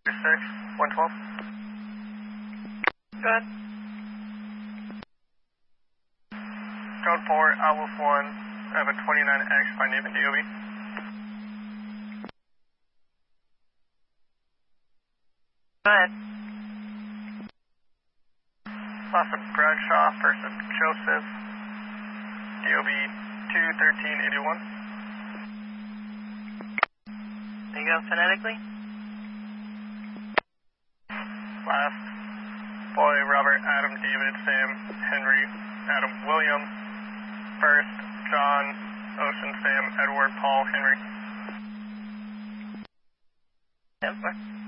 112. Go ahead. Code 4, Outwolf 1, I have a 29X by name and DOB. Go ahead. Loss of Bradshaw, first of Joseph, DOB 21381. There you go, phonetically. Last, boy, Robert, Adam, David, Sam, Henry, Adam, William, first, John, Ocean, Sam, Edward, Paul, Henry. 10-4.